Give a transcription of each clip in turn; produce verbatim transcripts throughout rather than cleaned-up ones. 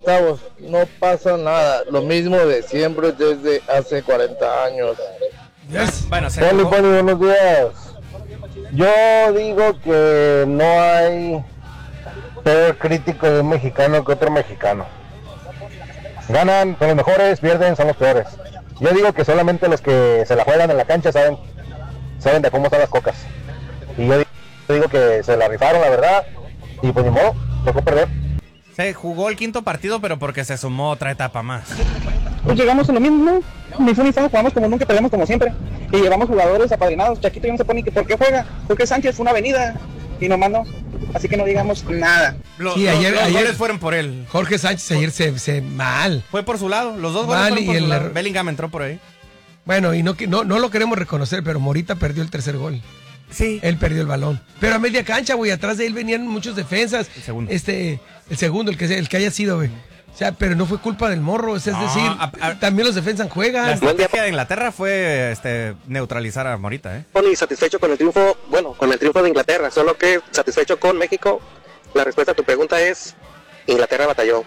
octavos, no pasa nada, lo mismo de siempre desde hace cuarenta años. Yes. Bueno, se Poli, jugó. Poli, buenos días. Yo digo que no hay peor crítico de un mexicano que otro mexicano. Ganan, son los mejores, pierden, son los peores. Yo digo que solamente los que se la juegan en la cancha saben, saben de cómo están las cocas. Y yo digo que se la rifaron, la verdad, y pues ni modo, tocó perder. Se jugó el quinto partido, pero porque se sumó otra etapa más. Pues llegamos a lo mismo, ni fue ni fa, jugamos como nunca, perdemos como siempre. Y llevamos jugadores apadrinados, Chaquito ya no se pone que por qué juega, porque Sánchez fue una avenida y nomás no. Así que no digamos nada. Los, Sí, los- ayer- los ayer- goles fueron por él. Jorge Sánchez ayer se, se mal. Fue por su lado. Los dos goles Mal, fueron por y su el lado. er- Bellingham entró por ahí. Bueno, y no, que- no, no lo queremos reconocer, pero Morita perdió el tercer gol. Sí. Él perdió el balón. Pero a media cancha, güey, atrás de él venían muchos defensas. El segundo. Este, el segundo, el que, sea- el que haya sido, güey. O sea, pero no fue culpa del morro, o sea, es No, decir, a- a- también los defensas La juegan. estrategia de Inglaterra fue este, neutralizar a Morita, ¿eh? Y satisfecho con el triunfo, bueno, con el triunfo de Inglaterra, solo que satisfecho con México. La respuesta a tu pregunta es, Inglaterra batalló.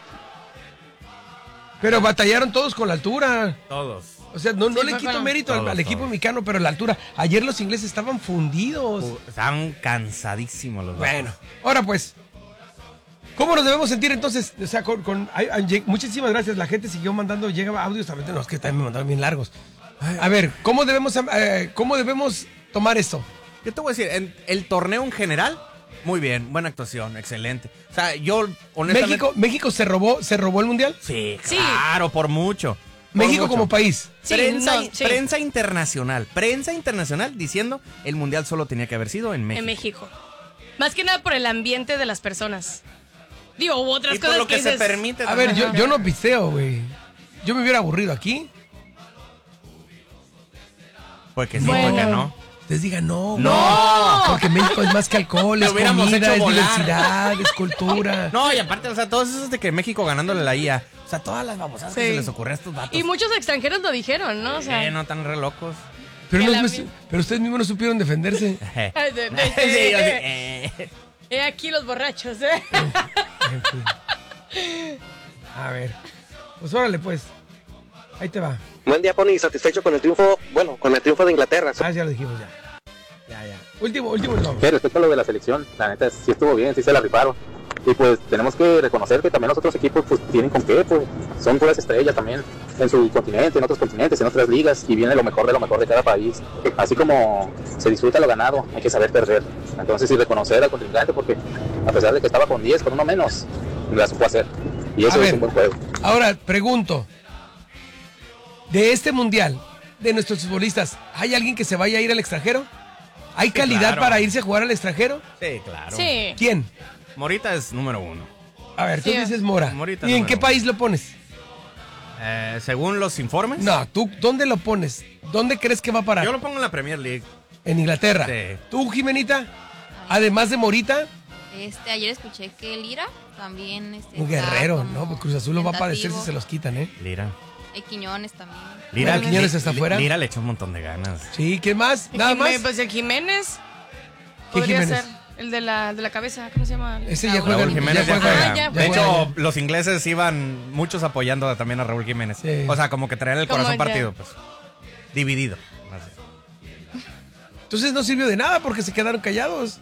Pero batallaron todos con la altura. Todos. O sea, no, no Sí, le fue quito con- mérito al, Todos, al equipo todos. mexicano, pero la altura. Ayer los ingleses estaban fundidos. Uh, Estaban cansadísimos los Bueno, vatos. ahora pues, ¿cómo nos debemos sentir entonces? O sea, con, con- ay, ay, lleg- muchísimas gracias. La gente siguió mandando, llega audios, a veces, no, es que también me mandaron bien largos. A ver, ¿cómo debemos, eh, cómo debemos tomar esto? Yo te voy a decir, en el torneo en general, muy bien, buena actuación, excelente. O sea, yo honestamente... México, México se robó, se robó el mundial. Sí, Sí. claro, por mucho. Por México mucho. como país. Sí, prensa, no, sí. prensa internacional, prensa internacional diciendo el mundial solo tenía que haber sido en México. En México. Más que nada por el ambiente de las personas. Digo, hubo otras Y por cosas lo que, que se dices, permite. A ver, también. yo, yo no pisteo, güey. Yo me hubiera aburrido aquí. Pues que sí, Bueno. pues que no. Les digan no, güey. ¡No! Porque México es más que alcohol, Lo es hubiéramos comida, hecho es volar. diversidad, es cultura. No, y aparte, o sea, todos esos de que México ganándole la I A. O sea, todas las babosadas que Sí. se les ocurre a estos vatos. Y muchos extranjeros lo dijeron, ¿no? O sea, Eh, no tan re locos. Pero, que no- la no- mi- pero ustedes mismos no supieron defenderse. Ay, de- de- Sí, yo sí, eh, eh. He aquí los borrachos, ¿eh? En fin. A ver. Pues órale, pues. Ahí te va. Buen día, Pony, satisfecho con el triunfo, bueno, con el triunfo de Inglaterra. Ah, ya lo dijimos ya. Ya, ya. Último, último no. Sí, respecto a lo de la selección, la neta sí estuvo bien, sí se la rifaron. Y pues tenemos que reconocer que también los otros equipos pues tienen con qué, pues son puras estrellas también en su continente, en otros continentes, en otras ligas, y viene lo mejor de lo mejor de cada país. Así como se disfruta lo ganado, hay que saber perder. Entonces sí reconocer al contrincante, porque a pesar de que estaba con diez, con uno menos, la supo hacer. Y A eso es ver. un buen juego. Ahora, pregunto. De este mundial, de nuestros futbolistas, ¿hay alguien que se vaya a ir al extranjero? ¿Hay Sí, calidad claro. para irse a jugar al extranjero? Sí, claro. Sí. ¿Quién? Morita es número uno. A ver, tú Sí. dices Mora. Morita ¿Y en número qué uno. país lo pones? Eh, según los informes, No, tú, ¿dónde lo pones? ¿Dónde crees que va a parar? yo lo pongo en la Premier League. En Inglaterra. Sí. ¿Tú, Jimenita? Además de Morita, Este, ayer escuché que Lira también este, un está guerrero, como ¿no? Pues Cruz Azul lo va a padecer si tentativo. se los quitan, ¿eh? Lira. Eh, Quiñones también. Lira, Bueno, Quiñones Li- está afuera. Lira le echó un montón de ganas. Sí, ¿quién más? El ¿Nada Jimé- más? Pues el Jiménez. ¿Qué Podría Jiménez? ser. El de la, de la cabeza, ¿cómo se llama? Ese ya Raúl. juega. Raúl Jiménez ya, ya juega. juega. Ah, ya de juega. hecho, los ingleses iban muchos apoyando también a Raúl Jiménez. Sí. O sea, como que traían el Como corazón ya. partido, pues. Dividido. Así. Entonces no sirvió de nada porque se quedaron callados.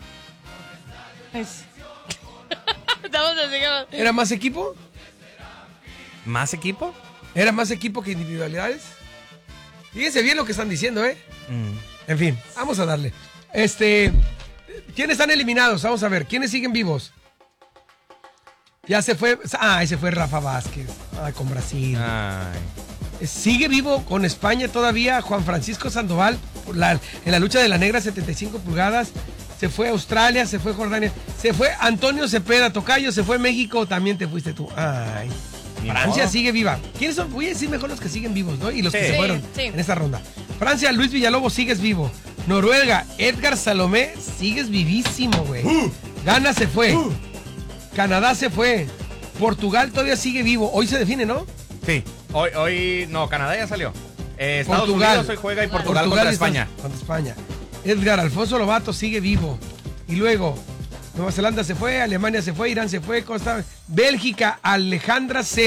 Es- Estamos así como- ¿Era más equipo? ¿Más equipo? ¿Era más equipo que individualidades? Fíjense bien lo que están diciendo, ¿eh? Mm. En fin, vamos a darle. Este, ¿quiénes están eliminados? Vamos a ver, ¿quiénes siguen vivos? Ya se fue, ah, ese fue Rafa Vázquez, ah, con Brasil. Ay. Sigue vivo con España todavía Juan Francisco Sandoval por la- en la lucha de la negra setenta y cinco pulgadas. Se fue a Australia, se fue a Jordania, se fue Antonio Cepeda, Tocayo, se fue a México, también te fuiste tú. Ay. Ni Francia modo. sigue viva. ¿Quiénes son? Voy a decir mejor los que siguen vivos, ¿no? Y los que Sí. se Sí, fueron sí. en esta ronda. Francia, Luis Villalobos, sigues vivo. Noruega, Edgar Salomé, sigues vivísimo, güey. Ghana se fue. Canadá se fue. Portugal todavía sigue vivo. Hoy se define, ¿no? Sí. Hoy, hoy, no, Canadá ya salió. Eh, Estados Portugal. Unidos hoy juega y Portugal, contra y España. Estados- Contra España. Edgar Alfonso Lobato sigue vivo. Y luego, Nueva Zelanda se fue, Alemania se fue, Irán se fue, Costa, Bélgica, Alejandra C.